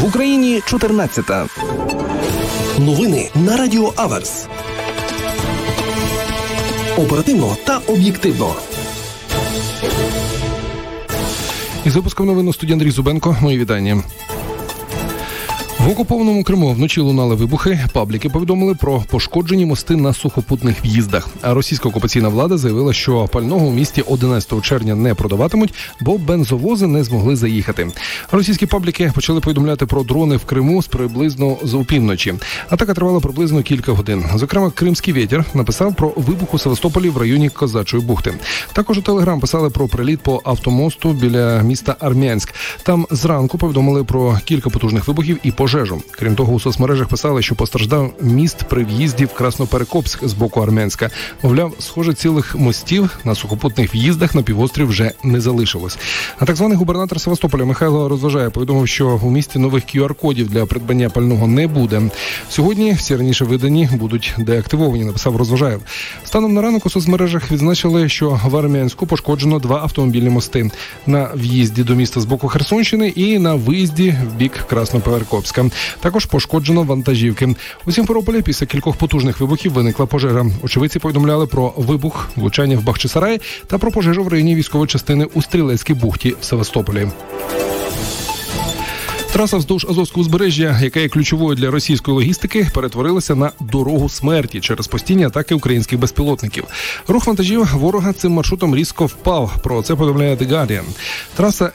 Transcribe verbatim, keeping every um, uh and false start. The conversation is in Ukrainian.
В Україні чотирнадцята. Новини на Радіо Аверс. Оперативно та об'єктивно. Із випуском новин у студії Андрій Зубенко. Мої вітання. В окупованому Криму вночі лунали вибухи. Пабліки повідомили про пошкоджені мости на сухопутних в'їздах. А російська окупаційна влада заявила, що пального у місті одинадцятого червня не продаватимуть, бо бензовози не змогли заїхати. Російські пабліки почали повідомляти про дрони в Криму з приблизно з опівночі. Атака тривала приблизно кілька годин. Зокрема, Кримський вітер написав про вибух у Севастополі в районі Козачої бухти. Також у Телеграм писали про приліт по автомосту біля міста Армянськ. Там зранку повідомили про кілька потужних вибухів і пожежу. Крім того, у соцмережах писали, що постраждав міст при в'їзді в Красноперекопськ з боку Армянська. Мовляв, схоже, цілих мостів на сухопутних в'їздах на півострів вже не залишилось. А так званий губернатор Севастополя Михайло Розважає повідомив, що у місті нових кю ар-кодів для придбання пального не буде. Сьогодні всі раніше видані будуть деактивовані, написав Розважаєв. Станом на ранок у соцмережах відзначили, що в Армянську пошкоджено два автомобільні мости. На в'їзді до міста з боку Херсонщини і на виїзді в бік Красноперекопська. Також пошкоджено вантажівки. У Сімферополі після кількох потужних вибухів виникла пожежа. Очевидці повідомляли про вибух, влучання в Бахчисараї та про пожежу в районі військової частини у Стрілецькій бухті в Севастополі. Траса вздовж Азовського узбережжя, яка є ключовою для російської логістики, перетворилася на дорогу смерті через постійні атаки українських безпілотників. Рух вантажів ворога цим маршрутом різко впав. Про це повідомляє The Guardian. Траса